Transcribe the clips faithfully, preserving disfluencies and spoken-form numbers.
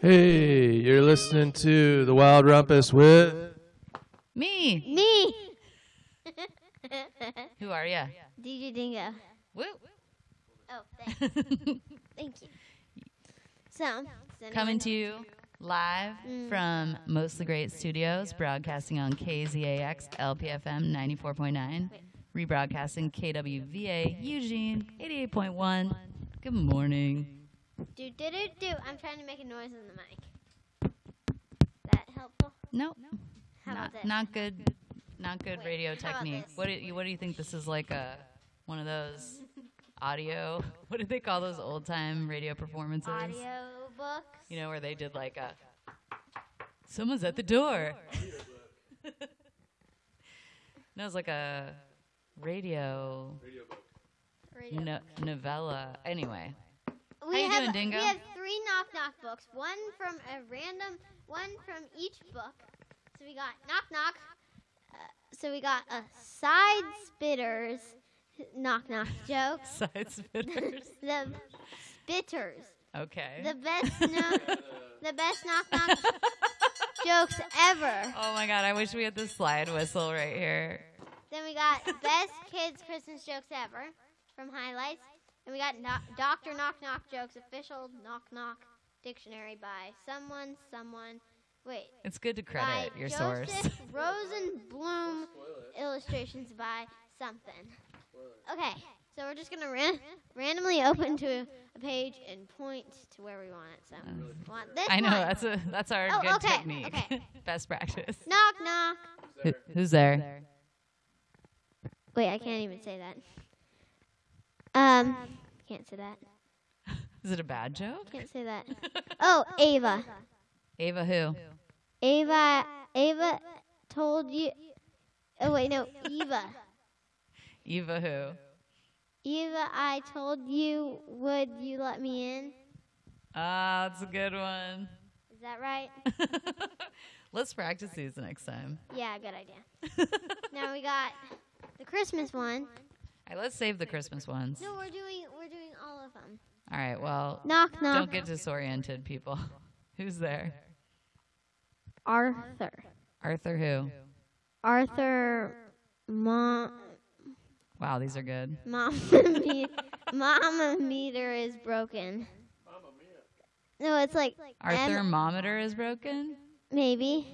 Hey, you're listening to The Wild Rumpus with Me. Me. Who are ya? D J Dingo. Woo. Oh, thanks. Thank you. So, Coming to you live Mm. from Mostly Great Studios, broadcasting on K Z A X L P F M ninety-four point nine, rebroadcasting K W V A Eugene eighty-eight point one. Good morning. Do do do do. I'm trying to make a noise in the mic. That helpful? Nope. How not about this? not good. Not good Wait, radio how about technique. this? What do you, what do you think this is like a one of those audio? What do they call those old time radio performances? Audio books. You know, where they did like a, someone's at the door. No, it was like a radio, Radio. no, novella. Anyway, we you have doing, Dingo? we have three knock knock books. One from a random, one from each book. So we got knock knock. Uh, so we got a side spitters knock knock joke. side spitters. The spitters. Okay. The best no, the best knock knock jokes ever. Oh my God, I wish we had the slide whistle right here. Then we got best kids Christmas jokes ever from highlights. And we got no- Doctor Knock Knock jokes official knock knock dictionary by someone someone. Wait. It's good to credit by your Joseph source. Rosenblum illustrations by something. Okay, so we're just gonna ran- randomly open to a page and point to where we want it. So we want this I know one. that's a that's our Oh, good okay, technique. okay. Best practice. Knock knock. Who, who's there? Wait, I can't even say that. Um, can't say that. Is it a bad joke? Can't say that. Oh, Ava. Ava who? Ava. Ava told you. Oh wait, no, Eva. Eva who? Eva, I told you. Would you let me in? Ah, that's a good one. Is that right? Let's practice these next time. Yeah, good idea. Now we got the Christmas one. All right, let's save the Christmas ones. No, we're doing we're doing all of them. All right, well, Knock knock. don't get disoriented, people. Who's there? Arthur. Arthur who? Arthur. Mom. Wow, these are good. Mama, me- Mama meter is broken. No, our Our M- thermometer is broken? maybe.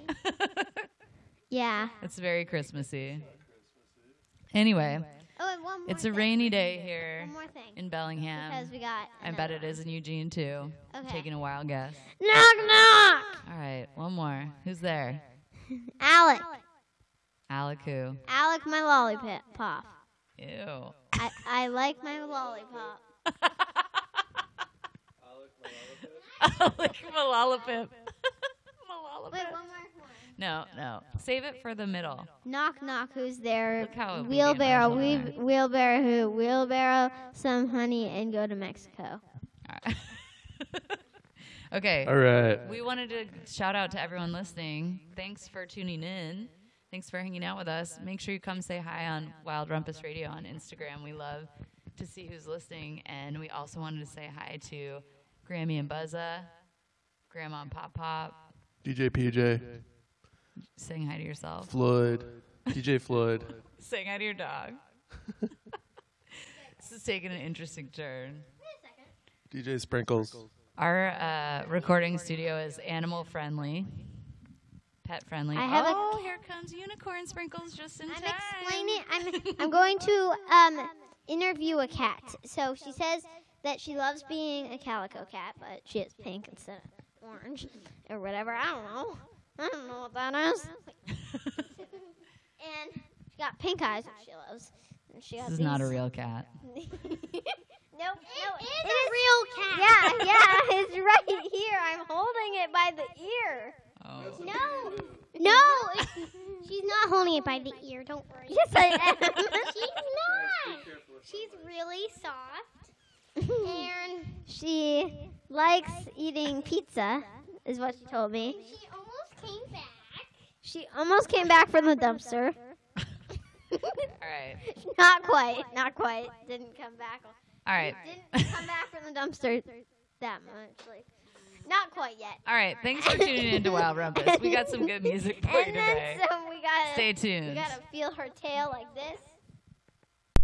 Yeah. It's very Christmassy. Anyway, Oh, and one more it's a thing. rainy day here One more thing. in Bellingham. Because we got. I bet it is in Eugene, too. I'm Okay. taking a wild guess. Knock knock. All right, one more. Who's there? Alec. Alec who? Alec, my lollipop. Ew. I I like my lollipop. Alec Malalapip. Wait, one more. one. No, no. Save it for the middle. Knock knock. Who's there? Look how Wheelbarrow. obedient my Wheel, wheelbarrow. Who? Wheelbarrow. Some honey and go to Mexico. All right. Okay. All right. We wanted to shout out to everyone listening. Thanks for tuning in. Thanks for hanging out with us. Make sure you come say hi on Wild Rumpus Radio on Instagram. We love to see who's listening. And we also wanted to say hi to Grammy and Buzza, Grandma and Pop Pop. D J P J, Saying hi to yourself. Floyd, D J Floyd. Saying hi to your dog. This is taking an interesting turn. D J Sprinkles. Our uh, recording studio is animal friendly, pet friendly. I have a oh, here comes Unicorn Sprinkles just in I'm time. explaining. I'm I'm going to um interview a cat. So she says that she loves being a calico cat, but she is pink instead of orange or whatever. I don't know. I don't know what that is. And she got pink eyes, which she loves. And she got This is these. not a real cat. Nope, no, it is a real cat. Yeah, yeah, it's right here. I'm holding it by the ear. Oh. No, no, it's, she's not holding it by the ear. Don't worry. Yes, I am. She's not. She's really soft, and she likes eating pizza, is what she told me. She almost came back. She almost came back from the dumpster. All right. Not quite. Not quite. Didn't come back. All right. Didn't come back from the dumpster that much. Like, Not quite yet. All right. Thanks for tuning in to Wild Rumpus. We got some good music for you And then today. so we gotta Stay tuned. we gotta feel her tail like this.